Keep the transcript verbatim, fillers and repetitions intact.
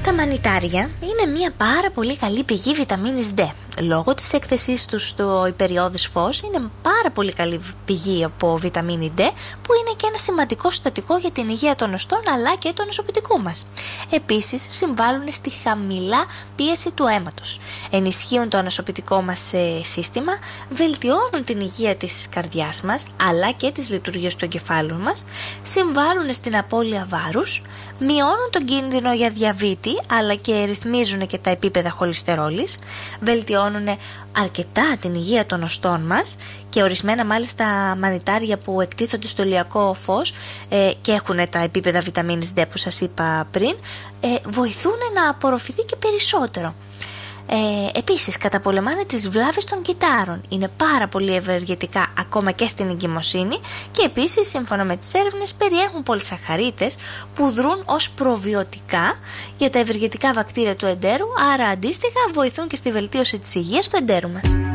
Τα μανιτάρια είναι μια πάρα πολύ καλή πηγή βιταμίνης D. Λόγω της έκθεσής τους στο υπεριώδες φως είναι πάρα πολύ καλή πηγή από βιταμίνη D, που είναι και ένα σημαντικό συστατικό για την υγεία των οστών αλλά και του νοσοποιητικού μας. Επίσης συμβάλλουν στη χαμηλά πίεση του αίματος, ενισχύουν το νοσοποιητικό μας σύστημα, βελτιώνουν την υγεία της καρδιάς μας αλλά και τις λειτουργίες του εγκεφάλου μας, συμβάλλουν στην απώλεια βάρους, μειώνουν τον κίνδυνο για διαβήτη αλλά και ρυθμίζουν και τα επίπεδα χολυστερόλης, βελτιώνουν αρκετά την υγεία των οστών μας και ορισμένα μάλιστα μανιτάρια που εκτίθονται στο ηλιακό φως ε, και έχουν τα επίπεδα βιταμίνης D που σας είπα πριν, ε, βοηθούν να απορροφηθεί και περισσότερο. Ε, επίσης καταπολεμάνε τις βλάβες των κυττάρων, είναι πάρα πολύ ευεργετικά ακόμα και στην εγκυμοσύνη και επίσης σύμφωνα με τις έρευνες περιέχουν πολυσαχαρίτες που δρούν ως προβιωτικά για τα ευεργετικά βακτήρια του εντέρου, άρα αντίστοιχα βοηθούν και στη βελτίωση της υγείας του εντέρου μας.